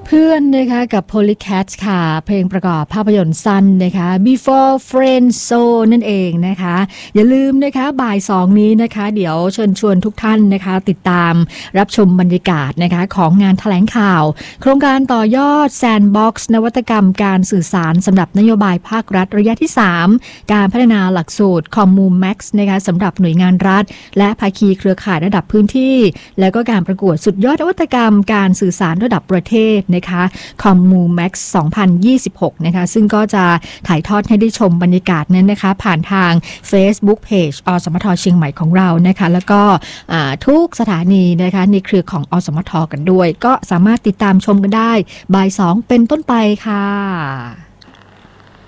เพื่อนนะคะกับ Polycat ค่ะเพลงประกอบภาพยนตร์สั้นนะคะ Before Friend Zone นั่นเองนะคะอย่าลืมนะคะบ่าย2นี้นะคะเดี๋ยวเชิญชวนทุกท่านนะคะติดตามรับชมบรรยากาศนะคะของงานแถลงข่าวโครงการต่อยอด Sandbox นวัตกรรมการสื่อสารสำหรับนโยบายภาครัฐระยะที่3การพัฒนาหลักสูตร Commu Max นะคะสำหรับหน่วยงานรัฐและภาคีเครือข่ายระดับพื้นที่และก็การประกวดสุดยอดนวัตกรรมการสื่อสารระดับประเทศนะคะ Commu Max 2026 นะคะซึ่งก็จะถ่ายทอดให้ได้ชมบรรยากาศนั้นนะคะผ่านทาง Facebook Page อสมทเชียงใหม่ของเรานะคะแล้วก็ทุกสถานีนะคะในเครือของอสมทกันด้วยก็สามารถติดตามชมกันได้บ่าย2เป็นต้นไปค่ะ